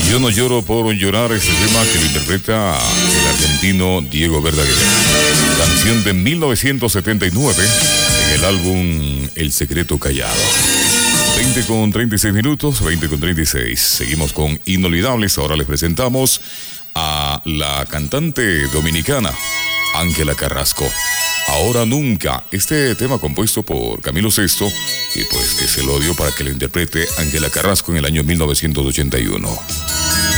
Yo no lloro por llorar, este tema que lo interpreta el argentino Diego Verdaguer. Canción de 1979 en el álbum El Secreto Callado. 20:36, 20:36. Seguimos con Inolvidables. Ahora les presentamos a la cantante dominicana Ángela Carrasco. Ahora Nunca, este tema compuesto por Camilo Sesto y pues que se lo dio para que lo interprete Ángela Carrasco en el año 1981.